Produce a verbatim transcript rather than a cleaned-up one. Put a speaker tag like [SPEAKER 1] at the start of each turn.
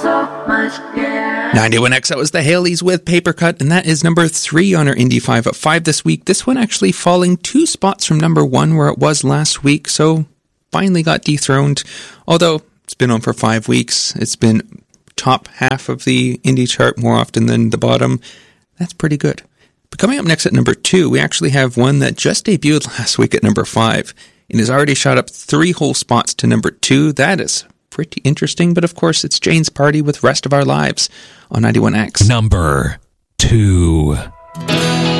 [SPEAKER 1] ninety-one X, that was the Haleys with Paper Cut, and that is number three on our Indie five at five this week. This one actually falling two spots from number one where it was last week, so finally got dethroned. Although it's been on for five weeks, it's been top half of the indie chart more often than the bottom. That's pretty good. But coming up next at number two, we actually have one that just debuted last week at number five and has already shot up three whole spots to number two. That is pretty interesting, but of course it's Jane's Party with Rest of Our Lives on ninety-one X.
[SPEAKER 2] Number two.